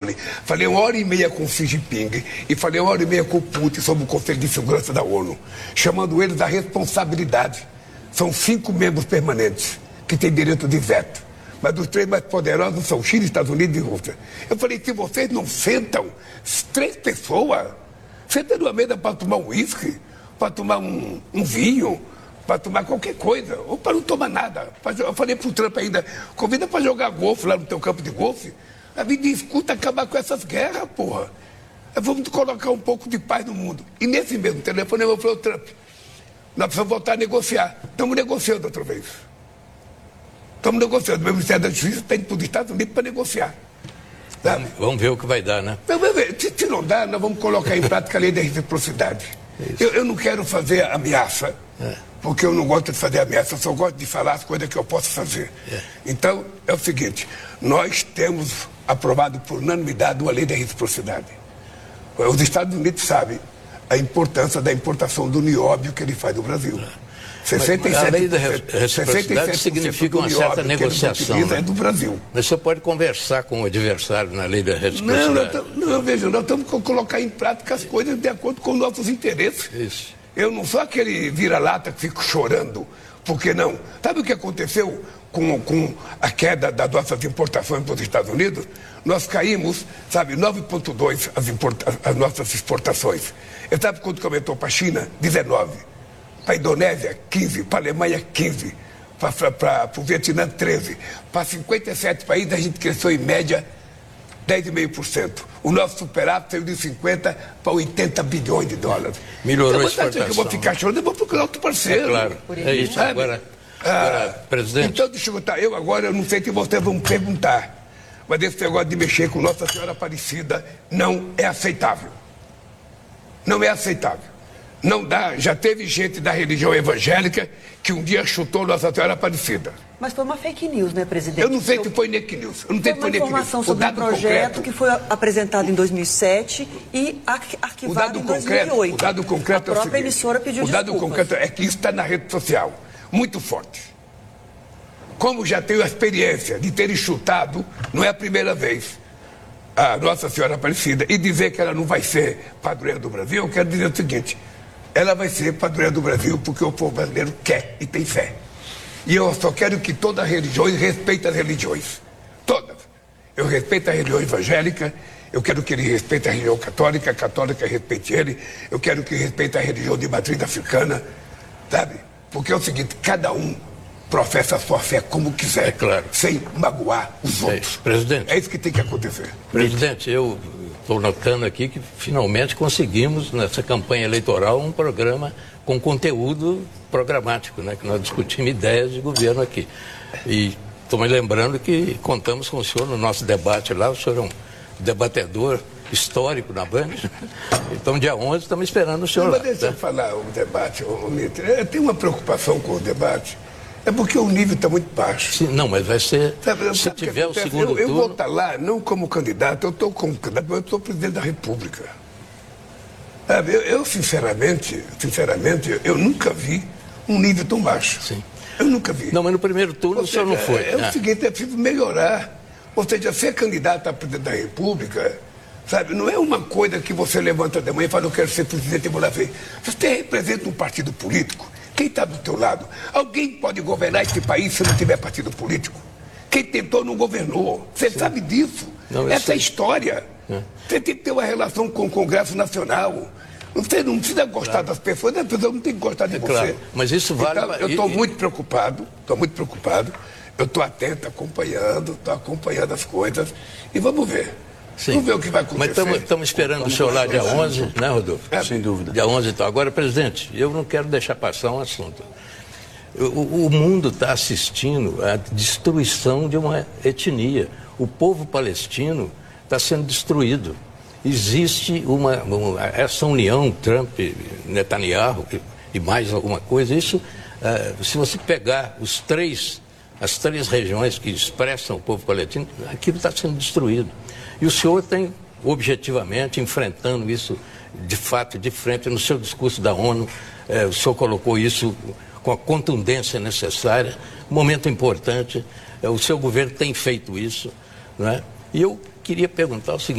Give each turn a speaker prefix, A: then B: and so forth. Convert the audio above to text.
A: controle. Falei 1h30 com o Xi Jinping e falei 1h30 com o Putin sobre o Conselho de Segurança da ONU, chamando eles à responsabilidade. São 5 membros permanentes que têm direito de veto. Mas os 3 mais poderosos são Chile, Estados Unidos e Rússia. Eu falei, se vocês não sentam, 3 pessoas, sentam numa mesa para tomar um uísque, para tomar um vinho, para tomar qualquer coisa, ou para não tomar nada. Eu falei para o Trump ainda, convida para jogar golfe lá no teu campo de golfe. A vida escuta acabar com essas guerras, porra. Vamos colocar um pouco de paz no mundo. E nesse mesmo telefone eu falei, Trump, nós precisamos voltar a negociar. Estamos negociando outra vez. Estamos negociando. O Ministério da Justiça tem para os Estados Unidos para negociar.
B: Vamos ver o que vai dar, né?
A: Se não dá, nós vamos colocar em prática a lei da reciprocidade. Eu não quero fazer ameaça, porque eu não gosto de fazer ameaça, eu só gosto de falar as coisas que eu posso fazer. Então, é o seguinte, nós temos aprovado por unanimidade uma lei da reciprocidade. Os Estados Unidos sabem a importância da importação do nióbio que ele faz do Brasil. 67%,
B: a lei da reciprocidade significa uma certa negociação, né?
A: É do Brasil.
B: Mas você pode conversar com o adversário na lei da reciprocidade.
A: Não, veja, nós estamos colocar em prática as coisas de acordo com os nossos interesses.
B: Isso.
A: Eu não sou aquele vira-lata que fico chorando, porque não. Sabe o que aconteceu com a queda das nossas importações para os Estados Unidos? Nós caímos, 9,2% as nossas exportações. E sabe quanto que aumentou para a China? 19%. Para a Indonésia, 15%. Para a Alemanha, 15%. Para o Vietnã, 13%. Para 57 países, a gente cresceu em média 10,5%. O nosso superávit saiu de 50 para 80 bilhões de dólares.
B: Melhorou a
A: exportação. Que eu vou ficar chorando, eu vou procurar outro parceiro.
B: É claro. É isso. Agora, presidente.
A: Então, deixa eu botar. Eu não sei se vocês vão perguntar, mas esse negócio de mexer com Nossa Senhora Aparecida não é aceitável. Não é aceitável. Não dá. Já teve gente da religião evangélica que um dia chutou Nossa Senhora Aparecida.
C: Mas foi uma fake news, né, presidente?
A: Eu não sei se foi fake news. Eu não sei se foi fake news.
C: Uma informação sobre um projeto que foi apresentado em 2007 e arquivado em 2008.
A: O dado concreto
C: a própria emissora pediu desculpas.
A: O dado concreto é que isso está na rede social. Muito forte. Como já tenho a experiência de ter chutado, não é a primeira vez, a Nossa Senhora Aparecida, e dizer que ela não vai ser padroeira do Brasil, eu quero dizer o seguinte, ela vai ser padroeira do Brasil porque o povo brasileiro quer e tem fé. E eu só quero que todas as religiões respeitem as religiões. Todas. Eu respeito a religião evangélica, eu quero que ele respeite a religião católica, a católica respeite ele, eu quero que ele respeite a religião de matriz africana, sabe? Porque é o seguinte, cada um professa a sua fé como quiser,
B: é claro,
A: sem magoar os outros.
B: Presidente,
A: é isso que tem que acontecer.
B: Presidente, eu estou notando aqui que finalmente conseguimos, nessa campanha eleitoral, um programa com conteúdo programático, né? Que nós discutimos ideias de governo aqui. E estou me lembrando que contamos com o senhor no nosso debate lá, o senhor é um debatedor histórico na Band. Então, dia 11, estamos esperando o senhor lá.
A: Mas deixa eu falar o debate, Mitre. Eu tenho uma preocupação com o debate. É porque o nível está muito baixo.
B: Sim, não, mas vai ser, se tiver o segundo turno...
A: Eu vou estar lá, não como candidato, eu estou como candidato, eu sou presidente da República. Sabe, eu sinceramente, eu nunca vi um nível tão baixo.
B: Sim.
A: Eu nunca vi.
B: Não, mas no primeiro turno o senhor não foi.
A: É o seguinte, é preciso melhorar. Ou seja, ser candidato a presidente da República, sabe, não é uma coisa que você levanta de manhã e fala, eu quero ser presidente e vou lá ver. Você representa um partido político. Quem está do teu lado? Alguém pode governar esse país se não tiver partido político? Quem tentou não governou. Você sabe disso.
B: Não,
A: essa é a história. Você tem que ter uma relação com o Congresso Nacional. Você não precisa gostar das pessoas, as pessoas não têm que gostar de você.
B: Claro. Mas isso vale...
A: Então, eu estou muito preocupado, eu estou atento, acompanhando as coisas e vamos ver.
B: Sim.
A: Vamos ver o que vai acontecer.
B: Mas estamos esperando o senhor lá dia 11, né, Rodolfo?
D: Sem dúvida.
B: Dia 11 então. Agora, presidente, eu não quero deixar passar um assunto. O mundo está assistindo à destruição de uma etnia. O povo palestino está sendo destruído. Existe essa união Trump-Netanyahu e mais alguma coisa. Isso, se você pegar as três regiões que expressam o povo palestino, aquilo está sendo destruído. E o senhor tem, objetivamente, enfrentando isso de fato, de frente, no seu discurso da ONU, o senhor colocou isso com a contundência necessária, momento importante, o seu governo tem feito isso, não é? E eu queria perguntar o seguinte,